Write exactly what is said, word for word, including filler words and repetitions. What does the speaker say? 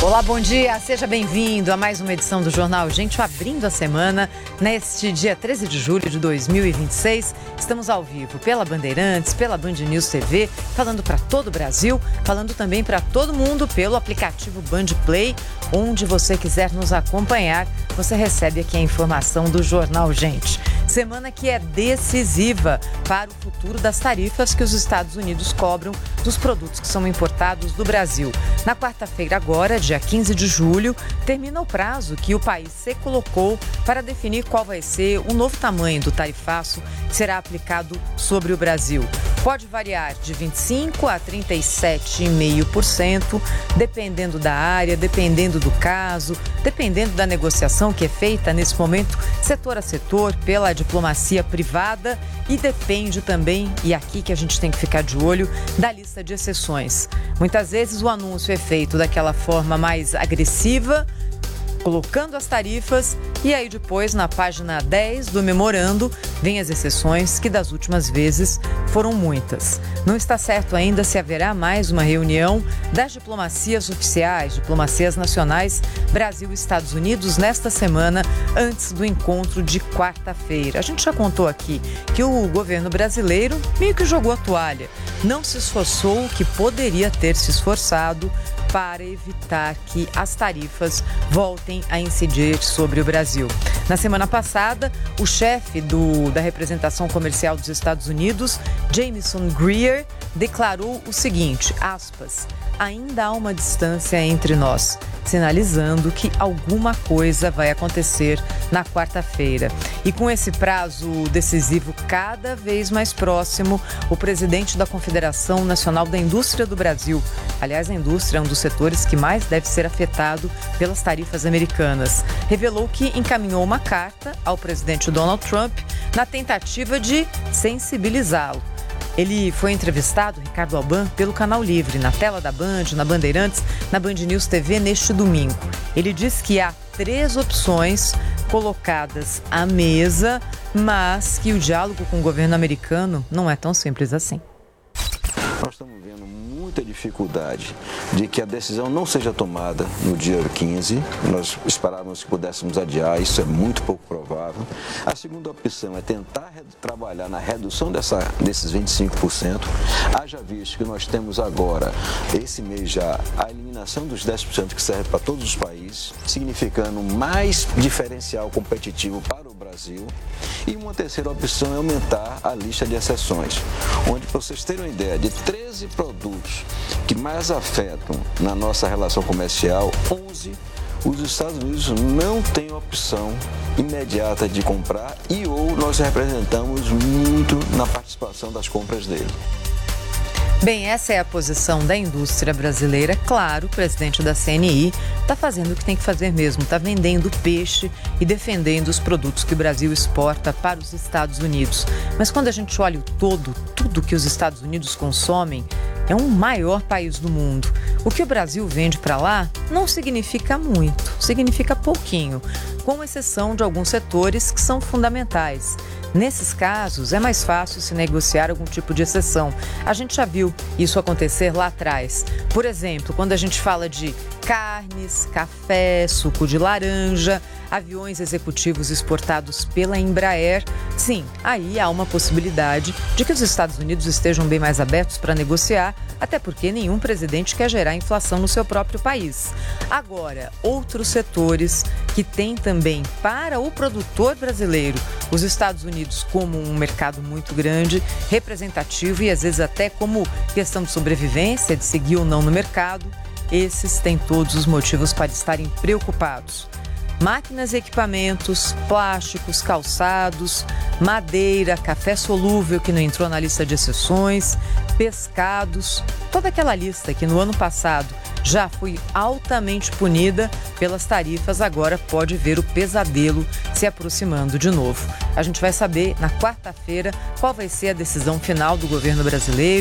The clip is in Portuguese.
Olá, bom dia, seja bem-vindo a mais uma edição do Jornal Gente, abrindo a semana neste dia treze de julho de dois mil e vinte e seis. Estamos ao vivo pela Bandeirantes, pela Band News T V, falando para todo o Brasil, falando também para todo mundo pelo aplicativo Band Play, onde você quiser nos acompanhar, você recebe aqui a informação do Jornal Gente. Semana que é decisiva para o futuro das tarifas que os Estados Unidos cobram dos produtos que são importados do Brasil. Na quarta-feira agora, dia quinze de julho, termina o prazo que o país se colocou para definir qual vai ser o novo tamanho do tarifaço que será aplicado sobre o Brasil. Pode variar de vinte e cinco por cento a trinta e sete vírgula cinco por cento, dependendo da área, dependendo do caso, dependendo da negociação que é feita nesse momento, setor a setor, pela diplomacia privada, e depende também, e aqui que a gente tem que ficar de olho, da lista de exceções. Muitas vezes o anúncio é feito daquela forma mais agressiva, colocando as tarifas, e aí depois na página dez do memorando vem as exceções, que das últimas vezes foram muitas. Não está certo ainda se haverá mais uma reunião das diplomacias oficiais, diplomacias nacionais, Brasil e Estados Unidos nesta semana, antes do encontro de quarta-feira. A gente já contou aqui que o governo brasileiro meio que jogou a toalha, não se esforçou o que poderia ter se esforçado para evitar que as tarifas voltem a incidir sobre o Brasil. Na semana passada, o chefe do, da representação comercial dos Estados Unidos, Jamieson Greer, declarou o seguinte, aspas, ainda há uma distância entre nós, sinalizando que alguma coisa vai acontecer na quarta-feira. E com esse prazo decisivo cada vez mais próximo, o presidente da Confederação Nacional da Indústria do Brasil, aliás, a indústria é um dos setores que mais deve ser afetado pelas tarifas americanas, revelou que encaminhou uma carta ao presidente Donald Trump na tentativa de sensibilizá-lo. Ele foi entrevistado, Ricardo Alban, pelo Canal Livre, na tela da Band, na Bandeirantes, na Band News T V, neste domingo. Ele diz que há três opções colocadas à mesa, mas que o diálogo com o governo americano não é tão simples assim. Nós estamos vendo muita dificuldade de que a decisão não seja tomada no dia quinze. Nós esperávamos que pudéssemos adiar, isso é muito pouco provável. A segunda opção é tentar trabalhar na redução dessa, desses vinte e cinco por cento. Haja visto que nós temos agora, esse mês já, a eliminação dos dez por cento que serve para todos os países, significando mais diferencial competitivo para o Brasil. E uma terceira opção é aumentar a lista de exceções, onde, para vocês terem uma ideia, de treze produtos que mais afetam na nossa relação comercial, onze, os Estados Unidos não têm opção imediata de comprar e ou nós representamos muito na participação das compras dele. Bem, essa é a posição da indústria brasileira. Claro, o presidente da C N I está fazendo o que tem que fazer mesmo, está vendendo peixe e defendendo os produtos que o Brasil exporta para os Estados Unidos. Mas quando a gente olha o todo, tudo que os Estados Unidos consomem, é o maior país do mundo. O que o Brasil vende para lá não significa muito, significa pouquinho, com exceção de alguns setores que são fundamentais. Nesses casos, é mais fácil se negociar algum tipo de exceção. A gente já viu isso acontecer lá atrás. Por exemplo, quando a gente fala de carnes, café, suco de laranja, aviões executivos exportados pela Embraer, sim, aí há uma possibilidade de que os Estados Unidos estejam bem mais abertos para negociar, até porque nenhum presidente quer gerar inflação no seu próprio país. Agora, outros setores que têm também para o produtor brasileiro, os Estados Unidos como um mercado muito grande, representativo e às vezes até como questão de sobrevivência, de seguir ou não no mercado, esses têm todos os motivos para estarem preocupados. Máquinas e equipamentos, plásticos, calçados, madeira, café solúvel que não entrou na lista de exceções, pescados, toda aquela lista que no ano passado já foi altamente punida pelas tarifas, agora pode ver o pesadelo se aproximando de novo. A gente vai saber na quarta-feira qual vai ser a decisão final do governo brasileiro.